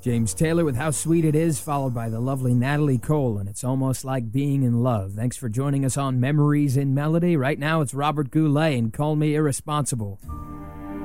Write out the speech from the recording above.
James Taylor with How Sweet It Is, followed by the lovely Natalie Cole, and It's Almost Like Being in Love. Thanks for joining us on Memories in Melody. Right now it's Robert Goulet and Call Me Irresponsible.